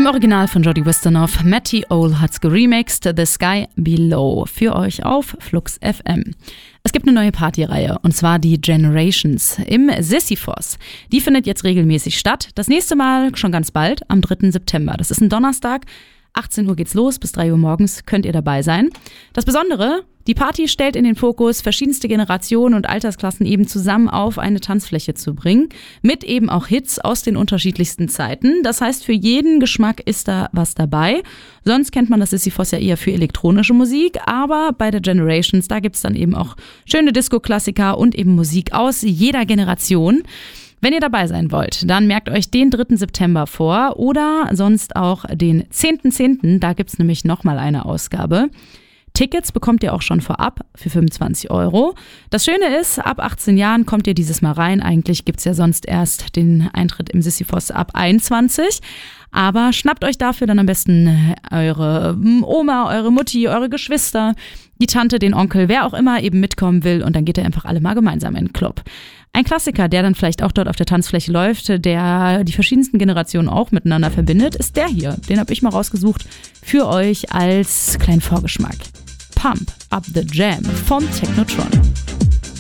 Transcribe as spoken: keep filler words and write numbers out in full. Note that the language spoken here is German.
Im Original von Jody Wisternoff, Matty Ole hat's geremixed, The Sky Below, für euch auf Flux F M. Es gibt eine neue Partyreihe, und zwar die Generations im Sisyphos. Die findet jetzt regelmäßig statt. Das nächste Mal schon ganz bald, am dritten September. Das ist ein Donnerstag. achtzehn Uhr geht's los, bis drei Uhr morgens könnt ihr dabei sein. Das Besondere, die Party stellt in den Fokus, verschiedenste Generationen und Altersklassen eben zusammen auf eine Tanzfläche zu bringen, mit eben auch Hits aus den unterschiedlichsten Zeiten. Das heißt, für jeden Geschmack ist da was dabei. Sonst kennt man das Sisyphos ja eher für elektronische Musik, aber bei der Generations, da gibt's dann eben auch schöne Disco-Klassiker und eben Musik aus jeder Generation. Wenn ihr dabei sein wollt, dann merkt euch den dritten September vor oder sonst auch den zehnten zehnten Da gibt's nämlich nochmal eine Ausgabe. Tickets bekommt ihr auch schon vorab für fünfundzwanzig Euro. Das Schöne ist, ab achtzehn Jahren kommt ihr dieses Mal rein. Eigentlich gibt's ja sonst erst den Eintritt im Sisyphos ab einundzwanzig. Aber schnappt euch dafür dann am besten eure Oma, eure Mutti, eure Geschwister, die Tante, den Onkel, wer auch immer eben mitkommen will. Und dann geht ihr einfach alle mal gemeinsam in den Club. Ein Klassiker, der dann vielleicht auch dort auf der Tanzfläche läuft, der die verschiedensten Generationen auch miteinander verbindet, ist der hier. Den habe ich mal rausgesucht für euch als kleinen Vorgeschmack. Pump Up the Jam von Technotron.